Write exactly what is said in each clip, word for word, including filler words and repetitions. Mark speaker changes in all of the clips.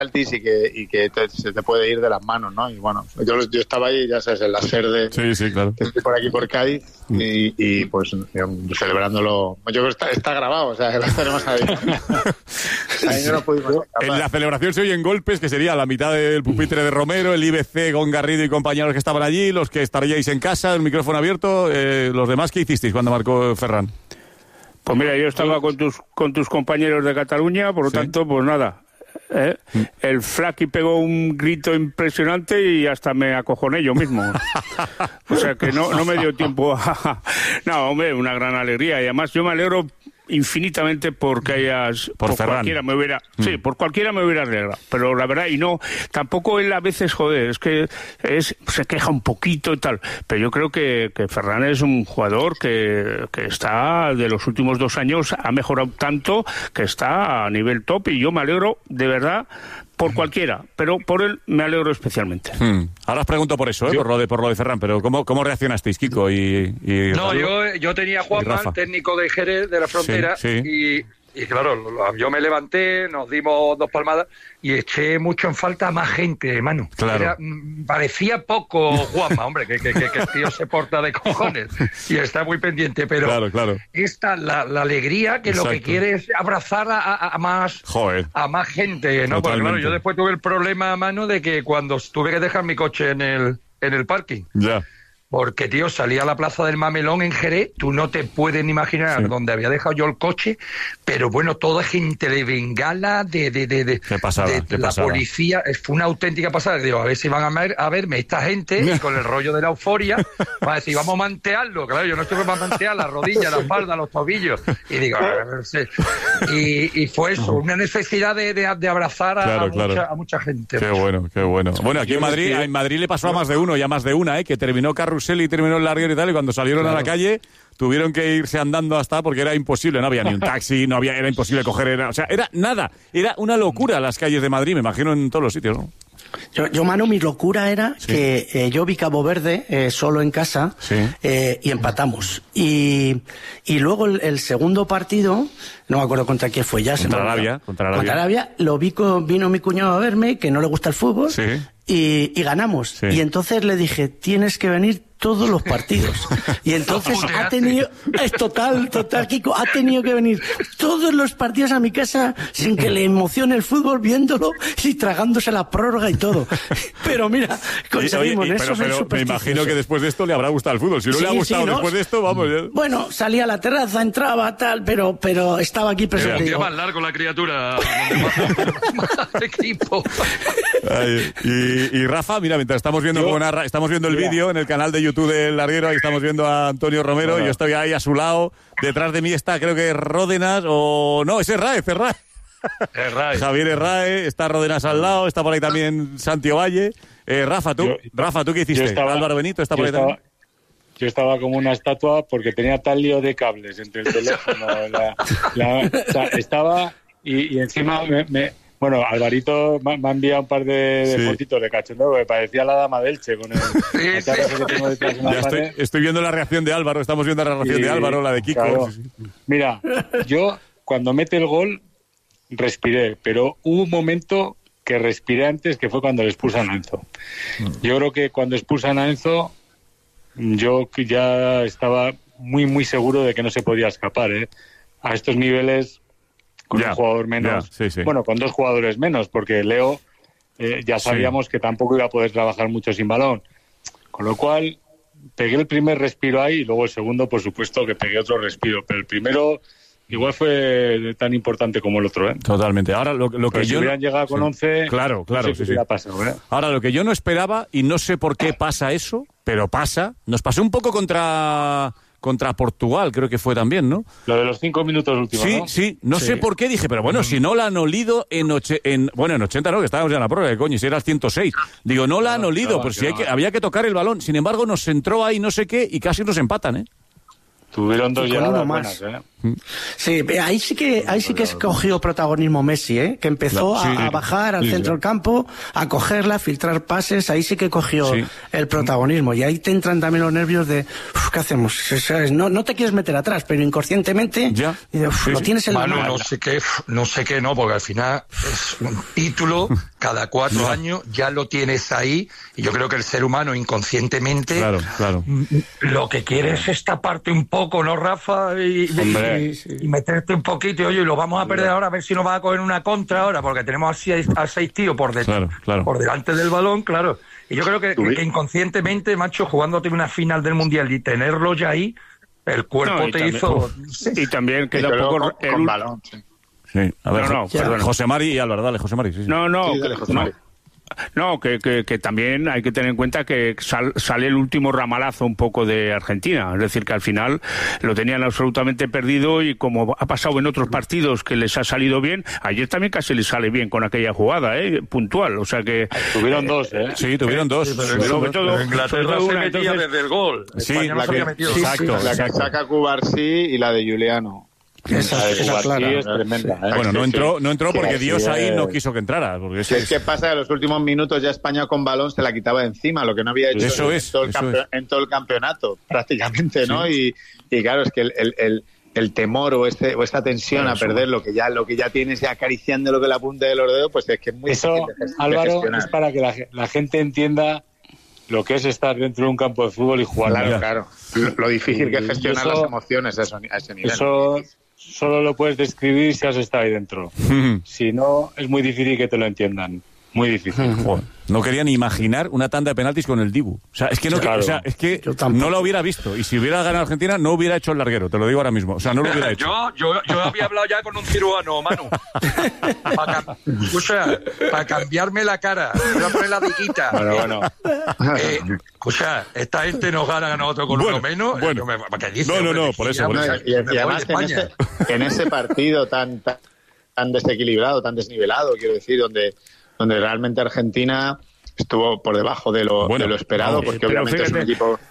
Speaker 1: penaltis y que, y que te, se te puede ir de las manos, ¿no? Y bueno, yo, yo estaba ahí, ya sabes, el láser de...
Speaker 2: Sí, sí, claro.
Speaker 1: Que estoy por aquí, por Cádiz, y, y pues celebrándolo... Yo creo que está, está grabado, o sea, que lo tenemos ahí. Ahí no lo pudimos escapar.
Speaker 2: En la celebración se oyen golpes, que sería la mitad del pupitre de Romero, el I B C con Garrido y compañeros que estaban allí, los que estaríais en casa, el micrófono abierto. Eh, los demás, ¿qué hicisteis cuando marcó Ferran?
Speaker 3: Pues mira, yo estaba con tus con tus compañeros de Cataluña, por lo ¿Sí? tanto, pues nada. ¿eh? Mm. El Flaqui pegó un grito impresionante y hasta me acojoné yo mismo. O sea que no, no me dio tiempo a... No, hombre, una gran alegría. Y además yo me alegro infinitamente porque hayas
Speaker 2: por,
Speaker 3: por cualquiera me hubiera mm. sí por cualquiera me hubiera alegrado, pero la verdad, y no tampoco él a veces, joder, es que es se queja un poquito y tal, pero yo creo que, que Ferran es un jugador que, que está de los últimos dos años ha mejorado tanto que está a nivel top, y yo me alegro de verdad por cualquiera, pero por él me alegro especialmente.
Speaker 2: Hmm. Ahora os pregunto por eso, ¿eh? por, lo de, por lo de Ferran, pero ¿cómo, cómo reaccionasteis, Kiko y, y
Speaker 4: No, yo, yo tenía a Juanma, técnico de Jerez de la Frontera,
Speaker 2: sí, sí.
Speaker 4: y... Y claro, yo me levanté, nos dimos dos palmadas y eché mucho en falta a más gente, hermano.
Speaker 2: Claro.
Speaker 4: Era, parecía poco Juanma, hombre, que, que, que, que el tío se porta de cojones y está muy pendiente, pero
Speaker 2: claro, claro.
Speaker 4: esta, la, la alegría, que Exacto. lo que quiere es abrazar a, a, a más
Speaker 2: Joder.
Speaker 4: a más gente, ¿no? Porque claro, yo después tuve el problema a mano de que cuando tuve que dejar mi coche en el, en el parking.
Speaker 2: Ya.
Speaker 4: Porque, tío, salí a la Plaza del Mamelón en Jerez, tú no te puedes ni imaginar sí. dónde había dejado yo el coche, pero bueno, toda gente de bengala, de, de, de, de,
Speaker 2: ¿Qué pasaba?
Speaker 4: de,
Speaker 2: ¿Qué
Speaker 4: la
Speaker 2: pasaba?
Speaker 4: Policía, fue una auténtica pasada. Digo, a ver si van a, ver, a verme esta gente, y con el rollo de la euforia, para decir, vamos a mantearlo. Claro, yo no estoy para mantear la rodilla, la espalda, los tobillos. Y digo, a ver, sí. y, y fue eso, una necesidad de, de, de abrazar a,
Speaker 2: claro,
Speaker 4: a,
Speaker 2: claro.
Speaker 4: Mucha, a mucha gente.
Speaker 2: Qué bueno, qué bueno. Bueno, aquí en Madrid, en Madrid le pasó a más de uno, ya más de una, ¿eh? Que terminó Carrusel y terminó el largo y tal, y cuando salieron claro. a la calle tuvieron que irse andando hasta, porque era imposible, no había ni un taxi, no había, era imposible coger, era, o sea, era nada, era una locura las calles de Madrid, me imagino, en todos los sitios, ¿no?
Speaker 5: Yo, yo Manu, mi locura era sí. que eh, yo vi Cabo Verde eh, solo en casa
Speaker 2: sí.
Speaker 5: eh, y empatamos. Y, y luego el, el segundo partido, no me acuerdo contra quién fue ya.
Speaker 2: Contra Arabia. Contra Arabia.
Speaker 5: Contra Arabia, lo vi con, vino mi cuñado a verme, que no le gusta el fútbol,
Speaker 2: sí.
Speaker 5: y, y ganamos.
Speaker 2: Sí.
Speaker 5: Y entonces le dije, tienes que venir todos los partidos. Y entonces ha tenido, es total, total, Kiko, ha tenido que venir todos los partidos a mi casa sin que le emocione el fútbol, viéndolo y tragándose la prórroga y todo. Pero mira, conseguimos
Speaker 2: Oye, y,
Speaker 5: eso.
Speaker 2: Pero, pero me imagino que después de esto le habrá gustado el fútbol. Si no sí, le ha gustado sí, ¿no? después de esto, vamos. Ya.
Speaker 5: Bueno, salía a la terraza, entraba, tal, pero, pero estaba aquí presente.
Speaker 4: Pero un día más largo la criatura. equipo.
Speaker 2: Ay, y, y Rafa, mira, mientras estamos viendo, cómo narra, estamos viendo el vídeo en el canal de YouTube del Larguero, ahí estamos viendo a Antonio Romero, bueno. Yo estoy ahí a su lado, detrás de mí está, creo que Ródenas, o no, ese es Raez, es Raez.
Speaker 4: Herraez.
Speaker 2: Javier Herraez, está Ródenas al lado, está por ahí también Santi Ovalle. Eh, Rafa, ¿tú, yo, Rafa, ¿tú qué hiciste?
Speaker 6: Estaba,
Speaker 2: Álvaro Benito está por ahí
Speaker 6: estaba,
Speaker 2: también.
Speaker 6: Yo estaba como una estatua porque tenía tal lío de cables entre el teléfono, la, la, o sea, estaba y, y encima me... me Bueno, Alvarito me ha enviado un par de, de sí. fotitos de cachondeo que parecía la dama del Che con el,
Speaker 4: sí,
Speaker 6: el
Speaker 4: sí.
Speaker 6: que tengo detrás de la
Speaker 2: ya estoy, estoy viendo la reacción de Álvaro, estamos viendo la reacción y, de Álvaro, la de Kiko.
Speaker 6: Claro. Mira, yo cuando mete el gol respiré, pero hubo un momento que respiré antes, que fue cuando le expulsan a Enzo. Yo creo que cuando expulsan a Enzo, yo ya estaba muy, muy seguro de que no se podía escapar, ¿eh? A estos niveles... con yeah, un jugador menos,
Speaker 2: yeah, sí, sí.
Speaker 6: bueno, con dos jugadores menos, porque Leo eh, ya sabíamos sí. que tampoco iba a poder trabajar mucho sin balón, con lo cual pegué el primer respiro ahí y luego el segundo, por supuesto, que pegué otro respiro, pero el primero igual fue tan importante como el otro, ¿eh?
Speaker 2: Totalmente. Ahora lo, lo que
Speaker 6: si
Speaker 2: yo
Speaker 6: hubieran
Speaker 2: no...
Speaker 6: llegado con
Speaker 2: sí.
Speaker 6: once,
Speaker 2: claro, claro,
Speaker 6: no sé
Speaker 2: sí, sí.
Speaker 6: pasado, ¿eh?
Speaker 2: Ahora lo que yo no esperaba, y no sé por qué pasa eso, pero pasa, nos pasó un poco contra... contra Portugal, creo que fue también, ¿no?
Speaker 6: Lo de los cinco minutos últimos,
Speaker 2: sí,
Speaker 6: ¿no?
Speaker 2: Sí, no
Speaker 6: sí.
Speaker 2: sé por qué, dije, pero bueno, mm. si no la han olido en, oche, en... Bueno, en ochenta no, que estábamos ya en la prórroga, coño, si era el ciento seis. Digo, no la han olido, no, pero si hay que, había que tocar el balón. Sin embargo, nos entró ahí no sé qué y casi nos empatan, ¿eh?
Speaker 6: Tuvieron dos
Speaker 5: sí,
Speaker 6: llegadas
Speaker 5: más.
Speaker 6: buenas, ¿eh?
Speaker 5: Sí, ahí sí que ahí sí que escogió protagonismo Messi, ¿eh? Que empezó
Speaker 2: sí,
Speaker 5: a, a
Speaker 2: sí,
Speaker 5: bajar al
Speaker 2: sí,
Speaker 5: centro
Speaker 2: sí.
Speaker 5: del campo, a cogerla, a filtrar pases, ahí sí que cogió
Speaker 2: Sí.
Speaker 5: el protagonismo. Y ahí te entran también los nervios de, uf, ¿qué hacemos? ¿Sabes? No, no te quieres meter atrás, pero inconscientemente
Speaker 2: Ya.
Speaker 5: y, uf,
Speaker 2: Sí,
Speaker 5: lo
Speaker 2: sí.
Speaker 5: tienes en la
Speaker 4: Manu,
Speaker 5: mano.
Speaker 4: no sé qué, no sé qué no, porque al final es un título cada cuatro años, ya lo tienes ahí, y yo creo que el ser humano inconscientemente
Speaker 2: Claro, claro.
Speaker 4: lo que quiere es esta parte un poco, ¿no, Rafa? Y,
Speaker 6: Hombre.
Speaker 4: y- y meterte un poquito, y oye, lo vamos a perder ahora, a ver si nos va a coger una contra ahora, porque tenemos a seis, a seis tíos por, de-
Speaker 2: Claro, claro.
Speaker 4: por delante del balón, claro. Y yo creo que, que, que inconscientemente, macho, jugándote una final del Mundial y tenerlo ya ahí, el cuerpo
Speaker 3: No, y
Speaker 4: te
Speaker 3: también-
Speaker 4: hizo...
Speaker 3: Y también
Speaker 1: Y
Speaker 3: queda un
Speaker 1: luego
Speaker 3: poco...
Speaker 1: con,
Speaker 3: el
Speaker 1: con
Speaker 3: ul-
Speaker 1: balón, sí.
Speaker 2: Sí. A ver,
Speaker 3: No, no,
Speaker 2: Jo-
Speaker 3: perdona.
Speaker 2: José Mari y Álvaro, dale, José Mari. Sí, sí.
Speaker 3: No, no,
Speaker 1: Sí, dale, José
Speaker 3: no.
Speaker 1: Mari.
Speaker 3: No, que, que, que también hay que tener en cuenta que sal- sale el último ramalazo un poco de Argentina. Es decir, que al final lo tenían absolutamente perdido y como ha pasado en otros partidos que les ha salido bien, ayer también casi les sale bien con aquella jugada, ¿eh? Puntual. O sea que...
Speaker 6: Tuvieron dos, ¿eh?
Speaker 2: Sí, tuvieron dos.
Speaker 4: Sí, pero
Speaker 2: Tuvieron
Speaker 3: sobre
Speaker 2: dos.
Speaker 3: todo-
Speaker 4: Pero
Speaker 3: sobre
Speaker 4: Inglaterra
Speaker 3: todo
Speaker 4: se
Speaker 3: una,
Speaker 4: metía
Speaker 3: entonces-
Speaker 4: desde el gol.
Speaker 2: Sí,
Speaker 4: España no
Speaker 1: la
Speaker 4: se había
Speaker 1: que-
Speaker 4: metido.
Speaker 2: Exacto.
Speaker 1: La que
Speaker 2: exacto.
Speaker 1: saca Cubarsí y la de Juliano.
Speaker 5: Esa,
Speaker 6: La de
Speaker 5: esa
Speaker 6: Cubarsí
Speaker 5: clara.
Speaker 6: es tremenda, ¿eh?
Speaker 2: Bueno, no
Speaker 1: Sí, sí.
Speaker 2: entró, no entró
Speaker 1: Sí,
Speaker 2: porque
Speaker 1: así
Speaker 2: Dios ahí
Speaker 6: es.
Speaker 2: no quiso que entrara. Porque
Speaker 1: Si es que pasa que en los últimos minutos ya España con balón se la quitaba de encima, lo que no había hecho
Speaker 2: Eso
Speaker 1: en,
Speaker 2: es,
Speaker 1: todo el
Speaker 2: eso
Speaker 1: campe-
Speaker 2: es.
Speaker 1: en todo el campeonato, prácticamente, ¿no? Y, y claro, es que el, el, el, el temor o, este, o esta tensión a perder lo que ya lo que ya tienes ya acariciando lo que la punta de los dedos, pues es que es muy
Speaker 6: Eso,
Speaker 1: difícil de, ges- de
Speaker 6: Álvaro,
Speaker 1: gestionar.
Speaker 6: es para que la, ge- la gente entienda lo que es estar dentro de un campo de fútbol y jugar.
Speaker 1: Claro,
Speaker 2: Ya.
Speaker 1: claro. Lo, lo difícil que es
Speaker 6: Y
Speaker 1: gestionar
Speaker 6: eso-
Speaker 1: las emociones a, eso- a ese nivel.
Speaker 6: Eso solo lo puedes describir si has estado ahí dentro. Si no, es muy difícil que te lo entiendan. Muy difícil.
Speaker 2: Joder, no quería ni imaginar una tanda de penaltis con el Dibu. O sea, es que no,
Speaker 6: Claro.
Speaker 2: o sea, es que
Speaker 5: Yo tampoco.
Speaker 2: no lo hubiera visto. Y si hubiera ganado Argentina, no hubiera hecho el larguero. Te lo digo ahora mismo. O sea, no lo hubiera hecho.
Speaker 4: Yo, yo, yo había hablado ya con un cirujano, Manu. Para, cam- escucha, para cambiarme la cara. Voy a poner la diquita.
Speaker 6: Bueno, bueno.
Speaker 4: Eh, escucha, esta gente nos gana a nosotros con
Speaker 2: Bueno,
Speaker 4: uno menos.
Speaker 2: bueno.
Speaker 4: Yo me- ¿qué dice,
Speaker 2: No, no,
Speaker 4: hombre?
Speaker 2: no, por eso,
Speaker 4: Ya,
Speaker 2: por
Speaker 1: No,
Speaker 2: eso.
Speaker 1: y, y- y
Speaker 4: me voy
Speaker 1: además
Speaker 4: de
Speaker 1: que en
Speaker 4: España.
Speaker 1: ese, en ese partido tan, tan tan desequilibrado, tan desnivelado, quiero decir, donde donde realmente Argentina estuvo por debajo de lo,
Speaker 2: Bueno,
Speaker 1: de lo esperado,
Speaker 2: vamos,
Speaker 1: porque
Speaker 3: pero
Speaker 1: obviamente es un
Speaker 3: fíjate-
Speaker 1: equipo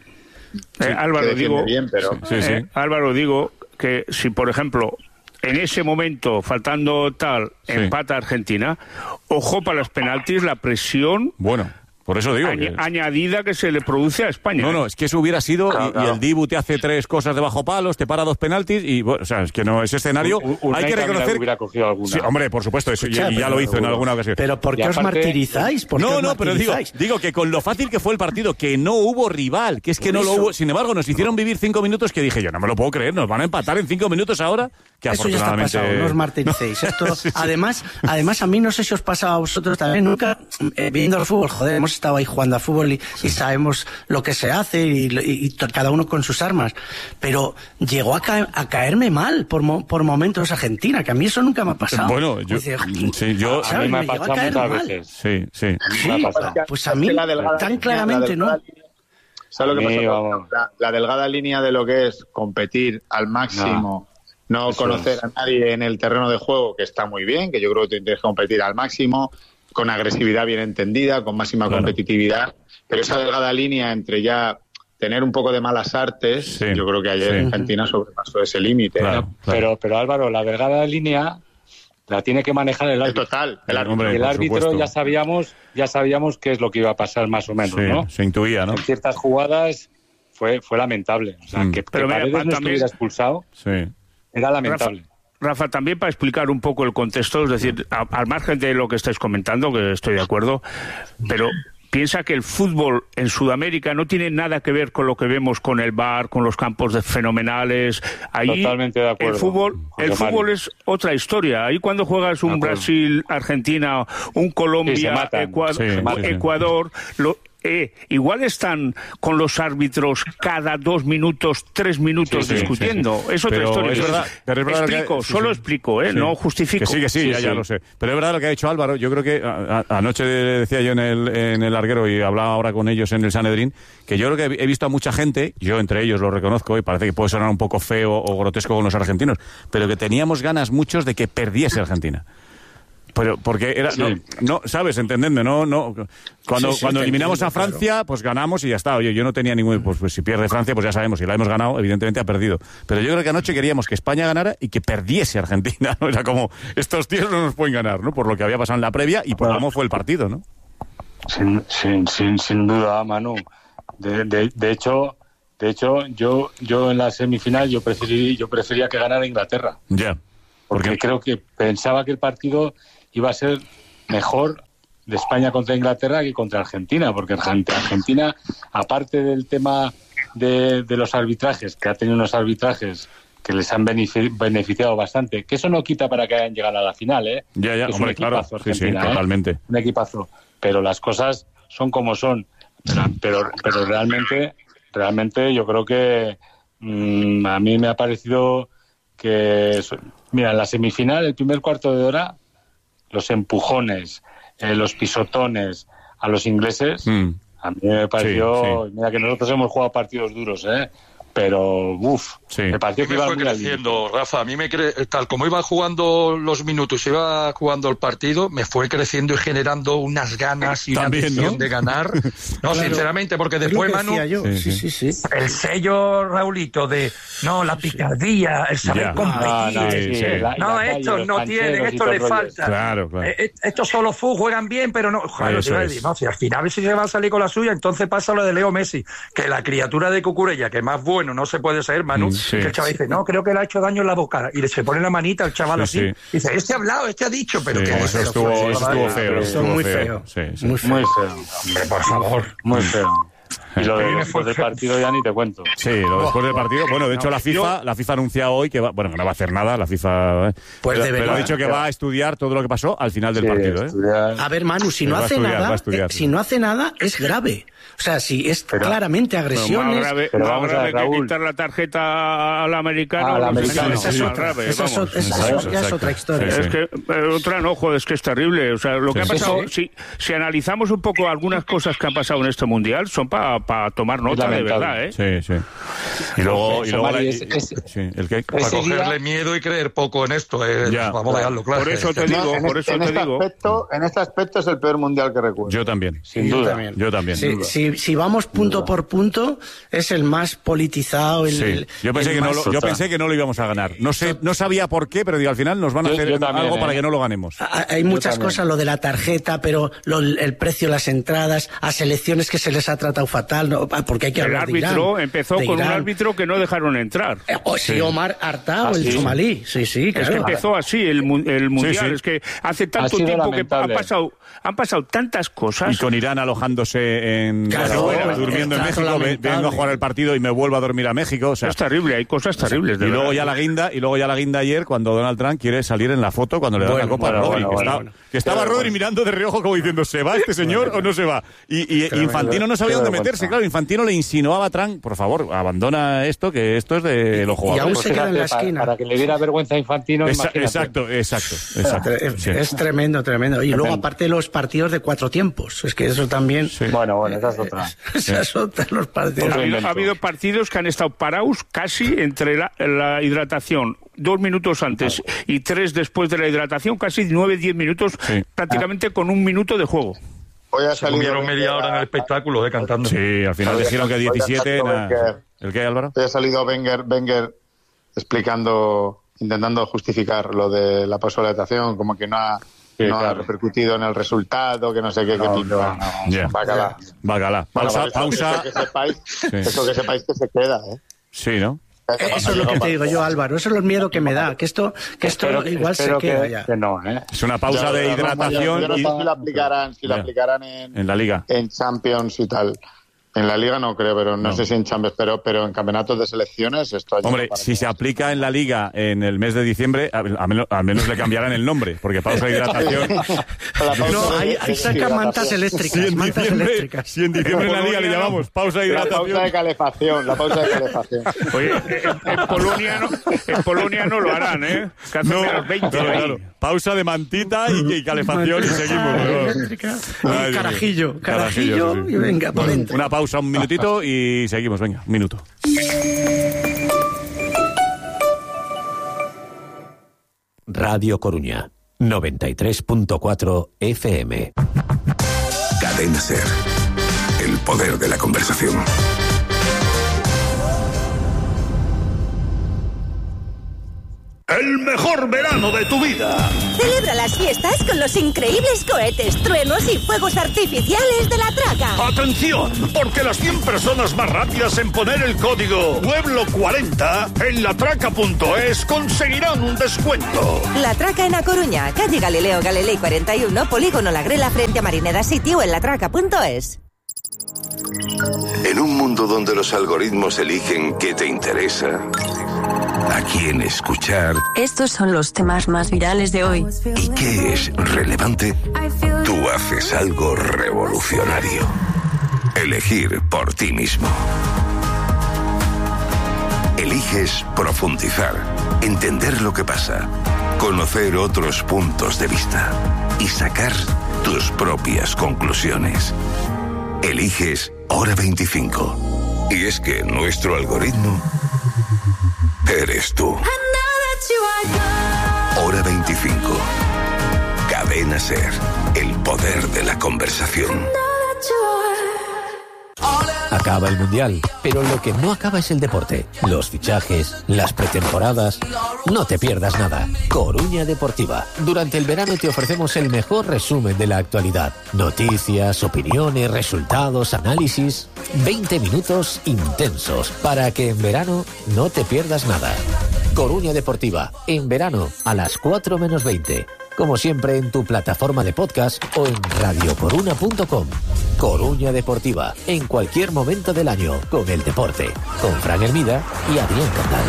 Speaker 3: Eh, Álvaro,
Speaker 1: que defiende
Speaker 3: digo,
Speaker 1: bien, pero
Speaker 2: Sí, sí.
Speaker 3: eh, Álvaro, digo que si, por ejemplo, en ese momento, faltando tal,
Speaker 2: Sí.
Speaker 3: empata Argentina, ojo para los penaltis, la presión
Speaker 2: Bueno, por eso digo.
Speaker 3: añ-
Speaker 2: que-
Speaker 3: añadida que se le produce a España.
Speaker 2: No, no, es que eso hubiera sido.
Speaker 1: Claro,
Speaker 2: y, y
Speaker 1: claro.
Speaker 2: el Dibu te hace tres cosas de bajo palos, te para dos penaltis. Y bueno, o sea, es que no, ese escenario.
Speaker 6: Un- un-
Speaker 2: hay que
Speaker 6: Unai también
Speaker 2: reconocer.
Speaker 6: hubiera cogido alguna.
Speaker 2: Sí, hombre, por supuesto, eso, y,
Speaker 5: Escucha,
Speaker 2: y ya
Speaker 5: pero-
Speaker 2: lo hizo en alguna ocasión.
Speaker 5: Pero ¿por
Speaker 6: Y
Speaker 5: qué os
Speaker 6: aparte-
Speaker 5: martirizáis? ¿Por qué
Speaker 2: No,
Speaker 5: os
Speaker 2: no, pero digo,
Speaker 5: martirizáis?
Speaker 2: digo que con lo fácil que fue el partido, que no hubo rival, que es que no lo hubo. Sin embargo, nos hicieron vivir cinco minutos que dije yo, no me lo puedo creer, nos van a empatar en cinco minutos ahora. Que
Speaker 5: Eso ya está
Speaker 2: afortunadamente.
Speaker 5: pasado, no os martiricéis. Esto, además, además, a mí no sé si os pasa a vosotros también, nunca, eh, viendo el fútbol, joder, hemos estado ahí jugando al fútbol y, y sabemos lo que se hace y, y- y t- cada uno con sus armas, pero llegó a, caer- a caerme mal por, mo- por momentos Argentina, que a mí eso nunca me ha pasado.
Speaker 2: Bueno, yo-
Speaker 5: Dice,
Speaker 2: sí, yo-
Speaker 5: ¿sabes?
Speaker 6: A mí me ha
Speaker 5: llegó a
Speaker 6: pasado
Speaker 5: caer
Speaker 6: muchas
Speaker 5: mal.
Speaker 6: veces.
Speaker 2: Sí, sí.
Speaker 6: Me ha
Speaker 5: Sí,
Speaker 6: pasado.
Speaker 5: pues a
Speaker 1: Es
Speaker 5: mí
Speaker 1: que la delgada
Speaker 5: tan
Speaker 1: línea-
Speaker 5: claramente
Speaker 1: la
Speaker 5: no.
Speaker 1: delgada línea- ¿Sabes lo que
Speaker 6: A mí,
Speaker 1: pasa?
Speaker 6: vamos.
Speaker 1: La, la delgada línea de lo que es competir al máximo, no,
Speaker 6: Eso
Speaker 1: conocer
Speaker 6: es.
Speaker 1: a nadie en el terreno de juego, que está muy bien, que yo creo que tú tienes que competir al máximo, con agresividad bien entendida, con máxima
Speaker 2: Claro.
Speaker 1: competitividad, pero esa delgada línea entre ya tener un poco de malas artes,
Speaker 2: Sí,
Speaker 1: yo creo que ayer
Speaker 2: sí.
Speaker 1: Argentina sobrepasó ese límite.
Speaker 2: Claro,
Speaker 1: ¿no?
Speaker 2: claro.
Speaker 6: Pero, pero Álvaro, la delgada línea la tiene que manejar el
Speaker 1: El
Speaker 6: árbitro.
Speaker 1: total, el
Speaker 2: Eh,
Speaker 1: árbitro.
Speaker 2: hombre,
Speaker 6: Y el
Speaker 2: por
Speaker 6: árbitro
Speaker 2: supuesto.
Speaker 6: ya sabíamos, ya sabíamos qué es lo que iba a pasar más o menos,
Speaker 2: Sí,
Speaker 6: ¿no?
Speaker 2: se intuía, ¿no?
Speaker 6: En ciertas jugadas fue, fue lamentable. O sea,
Speaker 2: Mm.
Speaker 6: que,
Speaker 3: Pero
Speaker 6: que
Speaker 3: mira,
Speaker 6: Paredes
Speaker 3: pa-
Speaker 6: no
Speaker 3: también-
Speaker 6: estuviera expulsado
Speaker 2: Sí.
Speaker 6: era lamentable.
Speaker 3: Rafa, también para explicar un poco el contexto, es decir, a- al margen de lo que estáis comentando, que estoy de acuerdo, pero piensa que el fútbol en Sudamérica no tiene nada que ver con lo que vemos con el V A R, con los campos de fenomenales. Ahí
Speaker 6: Totalmente de acuerdo,
Speaker 3: el fútbol,
Speaker 6: José
Speaker 3: el fútbol
Speaker 6: Mari.
Speaker 3: es otra historia. Ahí cuando juegas un
Speaker 6: De acuerdo.
Speaker 3: Brasil, Argentina, un
Speaker 6: Sí, se
Speaker 3: Colombia,
Speaker 6: matan.
Speaker 3: Ecua-
Speaker 2: Sí, sí, sí.
Speaker 3: Ecuador, lo- eh, igual están con los árbitros cada dos minutos, tres minutos
Speaker 2: Sí, sí,
Speaker 3: discutiendo.
Speaker 2: sí, sí.
Speaker 3: Es otra
Speaker 2: Pero
Speaker 3: historia.
Speaker 2: es verdad- pero es verdad lo que-
Speaker 3: explico,
Speaker 2: sí,
Speaker 3: solo
Speaker 2: sí.
Speaker 3: explico, ¿eh?
Speaker 2: Sí.
Speaker 3: No justifico.
Speaker 2: Que sí, que sí,
Speaker 6: Sí,
Speaker 2: ya, ya
Speaker 6: sí.
Speaker 2: lo sé. Pero es verdad lo que ha dicho Álvaro. Yo creo que a- a- anoche decía yo en el, en el larguero y hablaba ahora con ellos en el Sanedrín, que yo creo que he visto a mucha gente, yo entre ellos lo reconozco, y parece que puede sonar un poco feo o grotesco con los argentinos, pero que teníamos ganas muchos de que perdiese Argentina. Pero porque era, sí. no, no, sabes, entendedme, no, no, cuando, sí, sí, cuando eliminamos entiendo, a Francia, claro. pues ganamos y ya está. Oye, yo no tenía ningún, pues, pues si pierde Francia, pues ya sabemos, si la hemos ganado, evidentemente ha perdido. Pero yo creo que anoche queríamos que España ganara y que perdiese Argentina, ¿no? Era como, estos tíos no nos pueden ganar, ¿no? Por lo que había pasado en la previa y por cómo fue el partido, ¿no?
Speaker 6: Sin, sin, sin, sin duda, Manu. De, de, de hecho, de hecho, yo, yo en la semifinal yo preferí, yo prefería que ganara Inglaterra.
Speaker 2: Ya. Yeah.
Speaker 6: Porque ¿Por creo que pensaba que el partido iba a ser mejor de España contra Inglaterra que contra Argentina, porque Argentina, aparte del tema de, de los arbitrajes, que ha tenido unos arbitrajes que les han beneficiado bastante, que eso no quita para que hayan llegado a la final, ¿eh?
Speaker 2: Ya, ya,
Speaker 6: es
Speaker 2: hombre, claro, sí, sí, totalmente.
Speaker 6: ¿eh? Un equipazo, pero las cosas son como son, pero, pero, pero realmente, realmente yo creo que mmm, a mí me ha parecido que, mira, en la semifinal, el primer cuarto de hora, los empujones, eh, los pisotones a los ingleses, mm. a mí me pareció, sí, sí. Mira que nosotros hemos jugado partidos duros, ¿eh? Pero, uff,
Speaker 2: sí.
Speaker 6: me pareció que
Speaker 4: me
Speaker 6: iba
Speaker 4: fue
Speaker 6: muy
Speaker 4: creciendo, Rafa. A mí me cre... tal como iba jugando los minutos, iba jugando el partido, me fue creciendo y generando unas ganas y
Speaker 2: También,
Speaker 4: una ambición,
Speaker 2: ¿no?
Speaker 4: de ganar. No,
Speaker 5: claro.
Speaker 4: Sinceramente, porque después, Manu,
Speaker 5: sí, sí, sí, sí.
Speaker 4: el sello, Raulito, de no, la picardía, el saber
Speaker 2: ya.
Speaker 4: competir.
Speaker 6: Ah, no, sí, sí. La,
Speaker 4: no,
Speaker 6: la
Speaker 4: estos
Speaker 6: calle,
Speaker 4: no tienen, esto les falta.
Speaker 2: Claro, claro.
Speaker 4: Eh, estos solo fu juegan bien, pero no. Claro,
Speaker 2: Eso
Speaker 4: es.
Speaker 2: es.
Speaker 4: No, si al final si se va a salir con la suya, entonces pasa lo de Leo Messi, que la criatura de Cucurella, que más bueno no se puede ser, Manu,
Speaker 2: sí.
Speaker 4: que el chaval dice, no, creo que le ha hecho daño en la boca, y le se pone la manita al chaval
Speaker 2: sí,
Speaker 4: así,
Speaker 2: sí.
Speaker 4: y dice, este ha hablado, este ha dicho, pero
Speaker 2: sí,
Speaker 4: que
Speaker 2: eso estuvo, eso estuvo feo,
Speaker 5: Eso
Speaker 2: estuvo
Speaker 5: muy
Speaker 2: feo.
Speaker 5: feo.
Speaker 2: Sí, sí.
Speaker 5: Muy feo.
Speaker 6: muy feo.
Speaker 4: Hombre, por favor.
Speaker 6: Muy feo. Y lo de
Speaker 4: Pero
Speaker 6: después del
Speaker 4: fue-
Speaker 6: partido ya ni te cuento.
Speaker 2: Sí, lo después del partido. Bueno, de hecho,
Speaker 3: No,
Speaker 2: la FIFA,
Speaker 3: yo-
Speaker 2: la FIFA ha anunciado hoy que va, bueno, que no va a hacer nada, la FIFA, eh,
Speaker 5: Pues
Speaker 2: pero,
Speaker 5: debería.
Speaker 2: pero ha dicho que va a estudiar todo lo que pasó al final del
Speaker 6: Sí,
Speaker 2: partido, ¿eh?
Speaker 6: estudiar-
Speaker 5: A ver, Manu, si
Speaker 2: Sí,
Speaker 5: no
Speaker 2: va a
Speaker 5: hace
Speaker 2: estudiar, va a
Speaker 5: nada,
Speaker 2: estudiar,
Speaker 5: eh,
Speaker 2: sí.
Speaker 5: si no hace nada, es grave. O sea, si es
Speaker 6: Pero-
Speaker 5: claramente
Speaker 3: Pero más
Speaker 5: agresiones...
Speaker 3: grave,
Speaker 6: Pero
Speaker 3: más
Speaker 6: vamos a
Speaker 3: grave
Speaker 6: ver,
Speaker 3: que
Speaker 6: Raúl.
Speaker 3: quitar la tarjeta al americano.
Speaker 6: Al
Speaker 3: no sé
Speaker 6: americano.
Speaker 3: si
Speaker 5: Esa es
Speaker 3: más
Speaker 5: otra,
Speaker 3: grave,
Speaker 5: esa es
Speaker 3: vamos.
Speaker 5: otra- esa
Speaker 2: Exacto,
Speaker 5: ya es
Speaker 2: exacto.
Speaker 5: otra historia.
Speaker 2: Sí,
Speaker 3: Es
Speaker 2: sí.
Speaker 3: que, eh, otra no, joder, es que es terrible. O sea, lo que
Speaker 2: Sí,
Speaker 3: ha
Speaker 2: sí,
Speaker 3: pasado,
Speaker 6: sí.
Speaker 3: si, si analizamos un poco algunas cosas que han pasado en este mundial, son para pa tomar nota de
Speaker 6: lamentable.
Speaker 3: verdad, ¿eh?
Speaker 2: Sí, sí. Y luego, y
Speaker 6: Eso,
Speaker 2: luego la-
Speaker 6: Mari, es- es-
Speaker 2: sí, ¿el qué?
Speaker 4: Para
Speaker 6: Ese día-
Speaker 4: cogerle miedo y creer poco en esto, eh,
Speaker 2: Ya.
Speaker 4: vamos a dejarlo claro.
Speaker 3: Por eso te
Speaker 1: No,
Speaker 3: digo,
Speaker 1: en
Speaker 3: por
Speaker 1: este,
Speaker 3: eso
Speaker 1: en
Speaker 3: te
Speaker 1: este
Speaker 3: digo.
Speaker 1: aspecto, en este aspecto es el peor mundial que recuerdo.
Speaker 2: Yo también.
Speaker 6: Sin
Speaker 5: Yo
Speaker 6: duda.
Speaker 5: también.
Speaker 2: Yo también.
Speaker 5: Si, si, si vamos punto por punto, es el más politizado. El,
Speaker 2: Sí.
Speaker 5: el-
Speaker 2: Yo pensé
Speaker 5: el
Speaker 2: que no
Speaker 5: más-
Speaker 2: lo, yo pensé que no lo íbamos a ganar. No sé, no sabía por qué, pero digo, al final nos van a
Speaker 6: Yo-
Speaker 2: hacer
Speaker 6: yo también,
Speaker 2: algo
Speaker 6: ¿eh?
Speaker 2: para que no lo ganemos.
Speaker 5: Ah, Hay muchas
Speaker 6: también.
Speaker 5: cosas, lo de la tarjeta, pero lo- el precio de las entradas, a selecciones que se les ha tratado fatal, no, ah, porque hay que
Speaker 3: El
Speaker 5: hablar de
Speaker 3: árbitro
Speaker 5: Irán,
Speaker 3: empezó
Speaker 5: de
Speaker 3: con un
Speaker 5: Irán.
Speaker 3: árbitro que no dejaron entrar.
Speaker 5: Eh, oh, sí,
Speaker 2: Sí.
Speaker 5: Omar Artao,
Speaker 6: Ah,
Speaker 5: el
Speaker 6: sí.
Speaker 5: somalí. Sí, sí,
Speaker 3: Es
Speaker 5: claro.
Speaker 3: que empezó así el, mu- el mundial.
Speaker 2: sí.
Speaker 3: Es que hace tanto
Speaker 6: sido
Speaker 3: tiempo que han
Speaker 6: lamentable.
Speaker 3: pasado, han pasado tantas cosas.
Speaker 2: Y con Irán alojándose en
Speaker 5: Claro,
Speaker 2: Barcelona,
Speaker 5: el
Speaker 2: durmiendo en
Speaker 5: trato
Speaker 2: México, ve-
Speaker 5: lamentable.
Speaker 2: vengo a jugar el partido y me vuelvo a dormir a México. O sea,
Speaker 3: Es terrible, hay cosas terribles.
Speaker 2: y
Speaker 3: de
Speaker 2: luego
Speaker 3: verdad.
Speaker 2: ya la guinda, y luego ya la guinda ayer cuando Donald Trump quiere salir en la foto cuando le da
Speaker 5: Bueno,
Speaker 2: la copa
Speaker 6: bueno,
Speaker 2: a Rodri,
Speaker 6: bueno,
Speaker 2: que,
Speaker 6: bueno,
Speaker 2: está-
Speaker 6: bueno.
Speaker 2: que estaba
Speaker 6: Qué
Speaker 2: Rodri
Speaker 6: vergüenza.
Speaker 2: mirando de reojo como diciendo, ¿se va este señor o no se va? Y, y Infantino no sabía
Speaker 6: Qué
Speaker 2: dónde
Speaker 6: vergüenza.
Speaker 2: meterse, claro, Infantino le insinuaba a Trump, por favor, abandona esto, que esto es de los
Speaker 5: y
Speaker 2: jugadores.
Speaker 5: aún
Speaker 6: Pues
Speaker 5: se queda en la
Speaker 6: fíjate, pa-
Speaker 5: esquina.
Speaker 6: Para, que le diera vergüenza a Infantino,
Speaker 2: Esa-
Speaker 6: imagínate.
Speaker 2: exacto, exacto, exacto.
Speaker 5: Es,
Speaker 2: Sí.
Speaker 5: es tremendo, tremendo. Y luego,
Speaker 6: Tremendo.
Speaker 5: aparte, los partidos de cuatro tiempos. Es que eso también.
Speaker 2: Sí.
Speaker 6: Bueno, bueno, esa es otra.
Speaker 5: Esas otras, los
Speaker 3: Ha
Speaker 5: partidos.
Speaker 6: Otro
Speaker 3: habido,
Speaker 6: invento.
Speaker 3: ha habido partidos que han estado parados casi entre la, la hidratación, dos minutos antes y tres después de la hidratación, casi nueve, diez minutos,
Speaker 2: Sí.
Speaker 3: prácticamente con un minuto de juego.
Speaker 1: Hoy ha
Speaker 4: Se
Speaker 1: salido
Speaker 4: comieron media hora en el espectáculo, eh, cantando.
Speaker 2: Sí, al final
Speaker 1: Oiga,
Speaker 2: dijeron que
Speaker 1: oiga,
Speaker 2: diecisiete...
Speaker 1: tanto
Speaker 2: nada.
Speaker 1: Wenger.
Speaker 2: ¿El qué, Álvaro?
Speaker 1: Hoy ha salido Wenger, Wenger explicando, intentando justificar lo de la pausa como que no ha,
Speaker 6: Sí,
Speaker 1: no ha
Speaker 6: claro.
Speaker 1: repercutido en el resultado, que no sé qué, que pim, pam.
Speaker 2: Ya.
Speaker 1: Bacala.
Speaker 2: Bacala.
Speaker 1: Bueno,
Speaker 2: Pausa,
Speaker 1: eso-
Speaker 2: pausa.
Speaker 1: Eso que sepáis, eso que sepáis que se queda, ¿eh?
Speaker 2: Sí, ¿no?
Speaker 5: Eso es lo que te digo yo, Álvaro. Eso es el miedo que me da. Que esto, que esto
Speaker 6: Espero,
Speaker 5: igual se
Speaker 6: espero
Speaker 5: queda
Speaker 6: que,
Speaker 5: ya.
Speaker 6: que no, ¿eh?
Speaker 2: Es una pausa
Speaker 1: Ya,
Speaker 2: de
Speaker 1: ya, no,
Speaker 2: hidratación
Speaker 1: yo, yo no
Speaker 2: y-
Speaker 1: sé si la aplicarán, si la
Speaker 2: Ya.
Speaker 1: aplicarán en,
Speaker 2: en la liga.
Speaker 1: en Champions y tal. En la Liga no creo, pero no,
Speaker 2: No.
Speaker 1: sé si en Champions, pero, pero en campeonatos de selecciones esto ayuda
Speaker 2: Hombre,
Speaker 1: para
Speaker 2: si
Speaker 1: que-
Speaker 2: se aplica en la liga en el mes de diciembre, a, a menos, al menos le cambiarán el nombre, porque pausa de hidratación.
Speaker 1: La pausa
Speaker 5: No,
Speaker 1: de-
Speaker 5: ahí,
Speaker 1: de
Speaker 5: ahí sacan
Speaker 1: hidratación.
Speaker 5: mantas
Speaker 2: Si
Speaker 5: eléctricas.
Speaker 2: en
Speaker 5: Mantas
Speaker 2: diciembre,
Speaker 5: eléctricas.
Speaker 2: si en diciembre en la liga le llamamos pausa de
Speaker 1: La pausa de
Speaker 2: hidratación.
Speaker 1: calefacción, la pausa de calefacción.
Speaker 3: Oye, en, en Polonia no, en Polonia no lo harán, ¿eh? Que hace
Speaker 2: No,
Speaker 3: menos veinte
Speaker 2: claro,
Speaker 3: ahí.
Speaker 2: claro. Pausa de mantita y, y calefacción y seguimos. ¿no?
Speaker 5: Eléctrica.
Speaker 2: Ay,
Speaker 5: Y
Speaker 2: Dios
Speaker 5: carajillo.
Speaker 2: mío.
Speaker 5: Carajillo
Speaker 2: sí, sí.
Speaker 5: y venga, por dentro.
Speaker 2: Una pausa, un minutito y seguimos. Venga, un minuto.
Speaker 7: Radio Coruña. noventa y tres punto cuatro F M.
Speaker 8: Cadena SER. El poder de la conversación.
Speaker 9: El mejor verano de tu vida.
Speaker 10: Celebra las fiestas con los increíbles cohetes, truenos y fuegos artificiales de La Traca.
Speaker 9: ¡Atención! Porque las cien personas más rápidas en poner el código Pueblo cuarenta en latraca punto es conseguirán un descuento.
Speaker 10: La Traca en A Coruña, calle Galileo Galilei cuarenta y uno, Polígono La Grela frente a Marineda City o en latraca punto es.
Speaker 8: En un mundo donde los algoritmos eligen qué te interesa, a quién escuchar.
Speaker 11: Estos son los temas más virales de hoy.
Speaker 8: ¿Y qué es relevante? Tú haces algo revolucionario. Elegir por ti mismo. Eliges profundizar, entender lo que pasa, conocer otros puntos de vista y sacar tus propias conclusiones. Eliges Hora veinticinco. Y es que nuestro algoritmo eres tú. Hora veinticinco. Cadena SER. El poder de la conversación.
Speaker 7: Acaba el Mundial, pero lo que no acaba es el deporte. Los fichajes, las pretemporadas. No te pierdas nada. Coruña Deportiva. Durante el verano te ofrecemos el mejor resumen de la actualidad. Noticias, opiniones, resultados, análisis. veinte minutos intensos para que en verano no te pierdas nada. Coruña Deportiva. En verano a las cuatro menos veinte. Como siempre en tu plataforma de podcast o en radio coruna punto com. Coruña Deportiva, en cualquier momento del año, con el deporte, con Fran Hermida y Adrián Candal.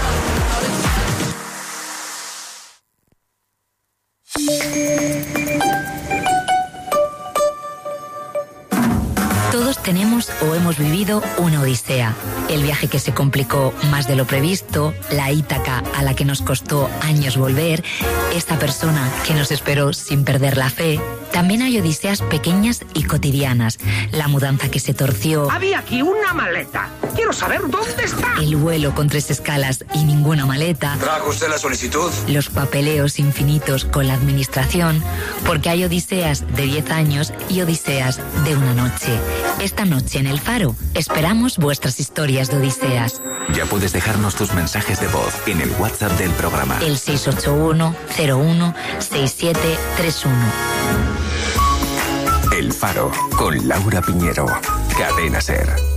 Speaker 12: Todos tenemos o hemos vivido una odisea. El viaje que se complicó más de lo previsto, la Ítaca a la que nos costó años volver, esta persona que nos esperó sin perder la fe. También hay odiseas pequeñas y cotidianas. La mudanza que se torció.
Speaker 13: Había aquí una maleta. Quiero saber dónde está.
Speaker 12: El vuelo con tres escalas y ninguna maleta.
Speaker 14: ¿Trajo usted la solicitud?
Speaker 12: Los papeleos infinitos con la administración. Porque hay odiseas de diez años y odiseas de una noche. Esta noche en El Faro esperamos vuestras historias de odiseas.
Speaker 15: Ya puedes dejarnos tus mensajes de voz en el WhatsApp del programa.
Speaker 12: El seis ocho uno cero uno seis siete tres uno.
Speaker 15: El Faro, con Laura Piñero. Cadena SER.